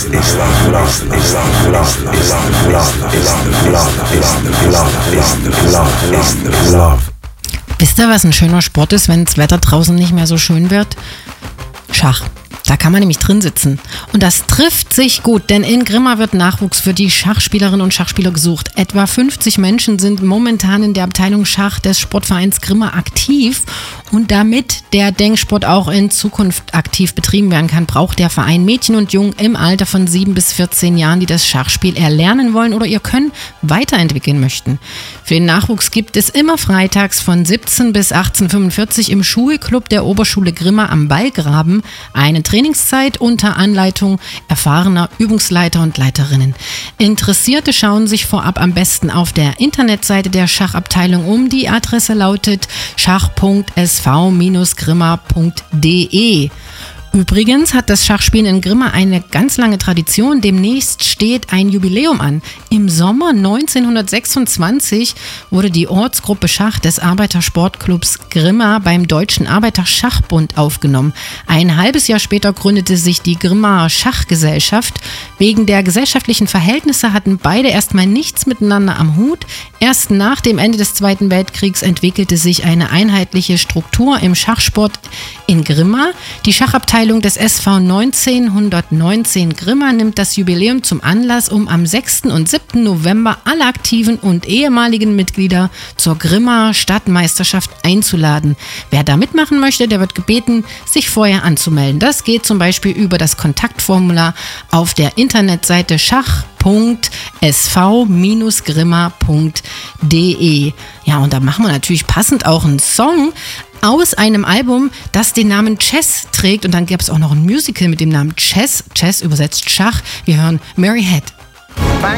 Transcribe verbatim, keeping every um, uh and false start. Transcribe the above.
ist ist Love, Love, ist Love, Love, ist Love, Love, ist Love, ist Love, ist Love, ist Love. Wisst ihr, was ein schöner Sport ist, wenn das Wetter draußen nicht mehr so schön wird? Schach. Da kann man nämlich drin sitzen. Und das trifft sich gut, denn in Grimma wird Nachwuchs für die Schachspielerinnen und Schachspieler gesucht. Etwa fünfzig Menschen sind momentan in der Abteilung Schach des Sportvereins Grimma aktiv. Und damit der Denksport auch in Zukunft aktiv betrieben werden kann, braucht der Verein Mädchen und Jungen im Alter von sieben bis vierzehn Jahren, die das Schachspiel erlernen wollen oder ihr Können weiterentwickeln möchten. Für den Nachwuchs gibt es immer freitags von siebzehn bis achtzehn Uhr fünfundvierzig im Schulclub der Oberschule Grimma am Ballgraben eine Trainingszeit unter Anleitung erfahrener Übungsleiter und Leiterinnen. Interessierte schauen sich vorab am besten auf der Internetseite der Schachabteilung um. Die Adresse lautet schach punkt s v Bindestrich grimma punkt d e. Übrigens hat das Schachspielen in Grimma eine ganz lange Tradition. Demnächst steht ein Jubiläum an. Im Sommer neunzehnhundertsechsundzwanzig wurde die Ortsgruppe Schach des Arbeitersportclubs Grimma beim Deutschen Arbeiterschachbund aufgenommen. Ein halbes Jahr später gründete sich die Grimma Schachgesellschaft. Wegen der gesellschaftlichen Verhältnisse hatten beide erstmal nichts miteinander am Hut. Erst nach dem Ende des Zweiten Weltkriegs entwickelte sich eine einheitliche Struktur im Schachsport in Grimma. Die Schachabteilung des S V neunzehnhundertneunzehn Grimma nimmt das Jubiläum zum Anlass, um am sechsten und siebten November alle aktiven und ehemaligen Mitglieder zur Grimma Stadtmeisterschaft einzuladen. Wer da mitmachen möchte, der wird gebeten, sich vorher anzumelden. Das geht zum Beispiel über das Kontaktformular auf der Internetseite schach punkt s v Bindestrich grimma punkt d e. Ja, und da machen wir natürlich passend auch einen Song aus einem Album, das den Namen Chess trägt. Und dann gab es auch noch ein Musical mit dem Namen Chess. Chess übersetzt Schach. Wir hören Mary Had.